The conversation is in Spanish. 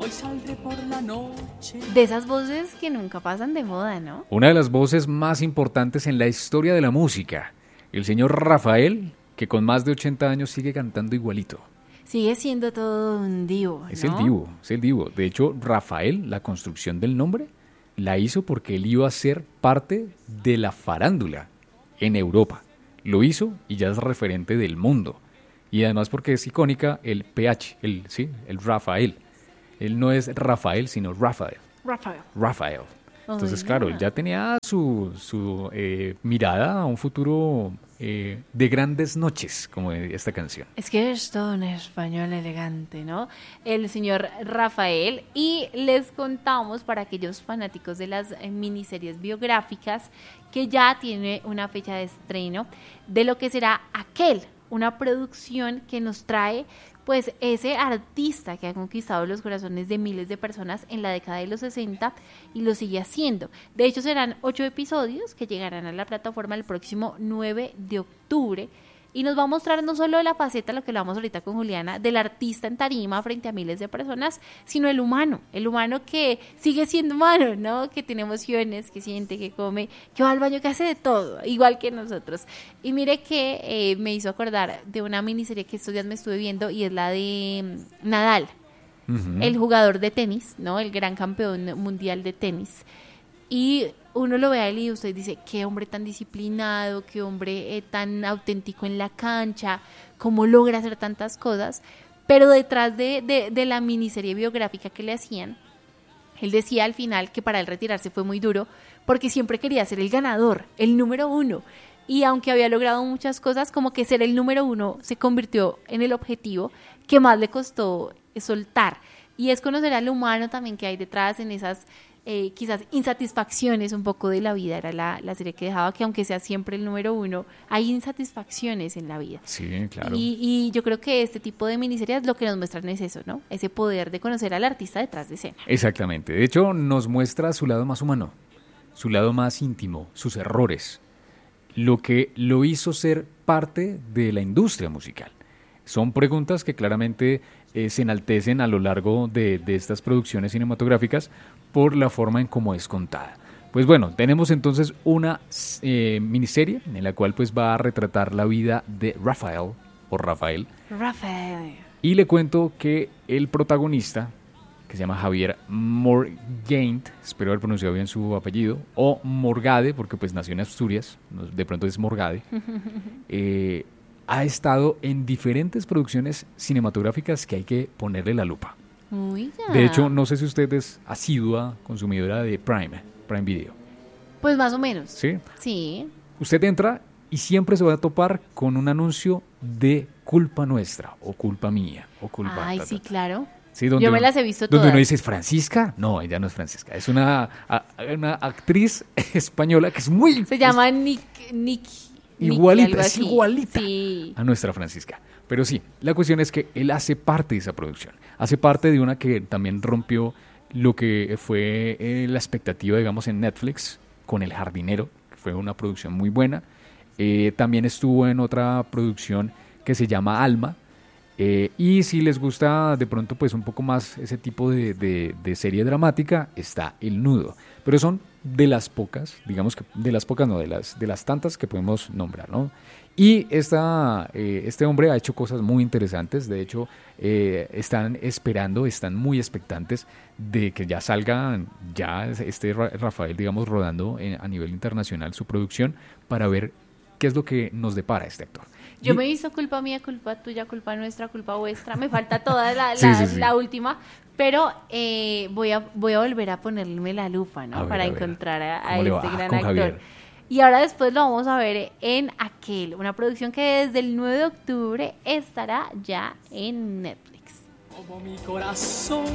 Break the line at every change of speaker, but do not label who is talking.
Hoy saldré por la noche.
De esas voces que nunca pasan de moda, ¿no?
Una de las voces más importantes en la historia de la música. El señor Rafael, que con más de 80 años sigue cantando igualito.
Sigue siendo todo un divo, ¿no?
Es el divo, es el divo. De hecho, Rafael, la construcción del nombre, la hizo porque él iba a ser parte de la farándula en Europa. Lo hizo y ya es referente del mundo. Y además porque es icónica el PH, el Rafael. Él no es Rafael, sino Rafael. Rafael. Entonces, claro, él ya tenía su mirada a un futuro de grandes noches, como esta canción.
Es que es todo un español elegante, ¿no? El señor Rafael. Y les contamos para aquellos fanáticos de las miniseries biográficas que ya tiene una fecha de estreno de lo que será Aquel, una producción que nos trae pues ese artista que ha conquistado los corazones de miles de personas en la década de los 60 y lo sigue haciendo. De hecho, serán 8 episodios que llegarán a la plataforma el próximo 9 de octubre y nos va a mostrar no solo la faceta, lo que hablamos ahorita con Juliana, del artista en tarima frente a miles de personas, sino el humano que sigue siendo humano, ¿no? Que tiene emociones, que siente, que come, que va al baño, que hace de todo, igual que nosotros. Y mire que me hizo acordar de una miniserie que estos días me estuve viendo y es la de Nadal, el jugador de tenis, ¿no? El gran campeón mundial de tenis. Y uno lo ve a él y usted dice, qué hombre tan disciplinado, qué hombre tan auténtico en la cancha, cómo logra hacer tantas cosas. Pero detrás de la miniserie biográfica que le hacían, él decía al final que para él retirarse fue muy duro porque siempre quería ser el ganador, el número uno. Y aunque había logrado muchas cosas, como que ser el número uno se convirtió en el objetivo que más le costó soltar. Y es conocer al humano también que hay detrás en esas quizás insatisfacciones un poco de la vida. Era la serie que dejaba que aunque sea siempre el número uno, hay insatisfacciones en la vida.
Sí, claro.
Y yo creo que este tipo de miniseries lo que nos muestran es eso, ¿no? Ese poder de conocer al artista detrás de escena.
Exactamente. De hecho, nos muestra su lado más humano, su lado más íntimo, sus errores, lo que lo hizo ser parte de la industria musical. Son preguntas que claramente se enaltecen a lo largo de estas producciones cinematográficas por la forma en cómo es contada. Pues bueno, tenemos entonces una miniserie en la cual pues va a retratar la vida de Rafael. Y le cuento que el protagonista, que se llama Javier Morgade, espero haber pronunciado bien su apellido, o Morgade, porque pues nació en Asturias, de pronto es Morgade, ha estado en diferentes producciones cinematográficas que hay que ponerle la lupa.
Oiga.
De hecho, no sé si usted es asidua consumidora de Prime Video.
Pues más o menos.
¿Sí?
Sí.
Usted entra y siempre se va a topar con un anuncio de culpa nuestra, o culpa mía, o culpa...
Ay, sí, claro.
Sí,
yo me las he visto todas.
Donde uno dice, ¿es Francisca? No, ella no es Francisca. Es una actriz española que es muy...
Se llama Nick
igualita, es igualita
sí.
a nuestra Francisca. Pero sí, la cuestión es que él hace parte de esa producción. Hace parte de una que también rompió lo que fue la expectativa, digamos, en Netflix con El Jardinero, que fue una producción muy buena. También estuvo en otra producción que se llama Alma. Y si les gusta de pronto pues un poco más ese tipo de serie dramática, está El Nudo. Pero son de las pocas, digamos que de las pocas no, de las tantas que podemos nombrar, ¿no? Y este hombre ha hecho cosas muy interesantes. De hecho, están muy expectantes de que ya salga ya Rafael, digamos, rodando a nivel internacional su producción para ver qué es lo que nos depara este actor.
Yo me hizo culpa mía, culpa tuya, culpa nuestra, culpa vuestra. Me falta toda
sí.
la última, pero voy a volver a ponerme la lupa, ¿no? Para encontrar a este gran actor.
Javier?
Y ahora después lo vamos a ver en Aquel, una producción que desde el 9 de octubre estará ya en Netflix.
Como mi corazón